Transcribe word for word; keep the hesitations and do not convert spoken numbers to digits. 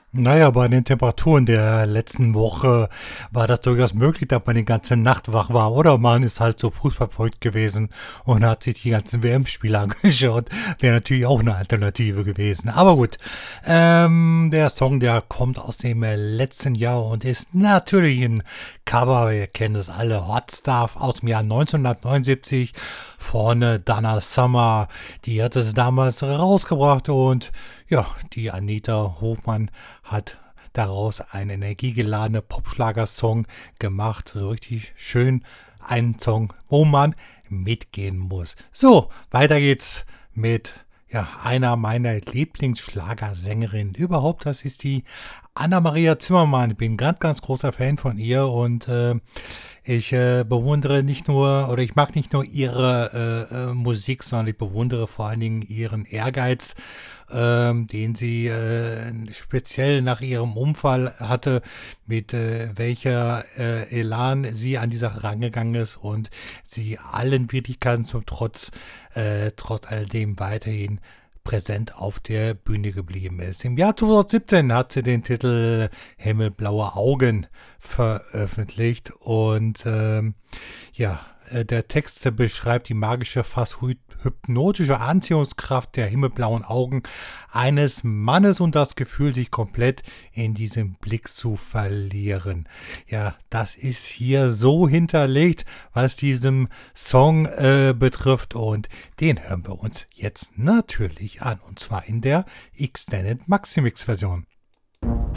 Naja, bei den Temperaturen der letzten Woche war das durchaus möglich, dass man die ganze Nacht wach war. Oder man ist halt so fußverfolgt gewesen und hat sich die ganzen W M-Spiele angeschaut. Wäre natürlich auch eine Alternative gewesen. Aber gut, ähm, der Song, der kommt aus dem äh, letzten Jahr und ist natürlich ein Cover. Wir kennen das alle. Hot Stuff aus dem Jahr neunzehnhundertneunundsiebzig von äh, Donna Summer. Die hat es damals rausgebracht und ja, die Anita Hofmann hat daraus einen energiegeladenen Popschlagersong gemacht. So richtig schön einen Song, wo man mitgehen muss. So, weiter geht's mit ja, einer meiner Lieblingsschlagersängerinnen überhaupt. Das ist die Anna-Maria Zimmermann. Ich bin ein ganz, ganz großer Fan von ihr und äh, ich äh, bewundere nicht nur, oder ich mag nicht nur ihre äh, äh, Musik, sondern ich bewundere vor allen Dingen ihren Ehrgeiz, ähm, den sie äh, speziell nach ihrem Unfall hatte, mit äh, welcher äh, Elan sie an die Sache rangegangen ist und sie allen Widrigkeiten zum Trotz, äh, trotz alledem weiterhin präsent auf der Bühne geblieben ist. Im Jahr zweitausendsiebzehn hat sie den Titel Himmelblaue Augen veröffentlicht und ähm, ja, äh, der Text beschreibt die magische, fast hy- hypnotische Anziehungskraft der himmelblauen Augen eines Mannes und das Gefühl, sich komplett in diesem Blick zu verlieren. Ja, das ist hier so hinterlegt, was diesen Song äh, betrifft und den hören wir uns jetzt natürlich an und zwar in der Extended Maximix Version.